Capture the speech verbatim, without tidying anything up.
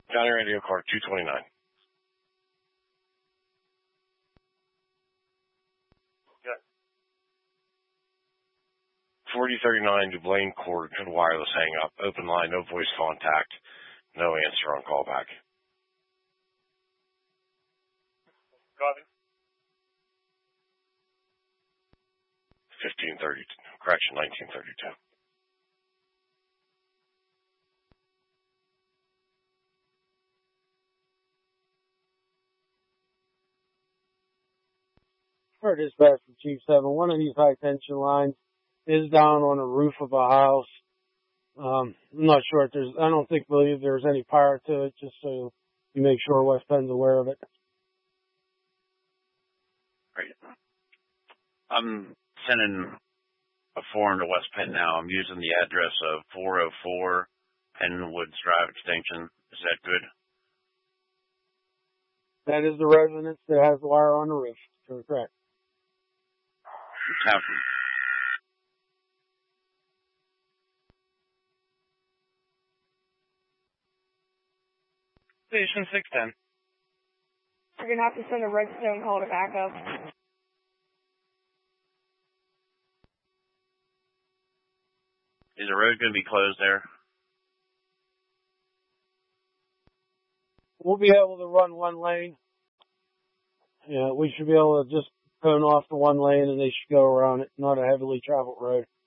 County radio car two twenty-nine. Yeah. forty thirty-nine Dublin Court, wireless hang up. Open line, no voice contact. No answer on callback. Copy. fifteen thirty-two. Correction, nineteen thirty-two. For dispatch from Chief seven, one of these high tension lines is down on the roof of a house. Um, I'm not sure if there's, I don't think, believe there's any power to it, just so you make sure West Penn's aware of it. Great. I'm sending a form to West Penn now. I'm using the address of four oh four Penwoods Drive Extension. Is that good? That is the residence that has the wire on the roof. Sure, correct. Town. Station six ten. You're going to have to send a redstone call to backup. Is the road going to be closed there? We'll be able to run one lane. Yeah, we should be able to just cone off the one lane and they should go around it. Not a heavily traveled road.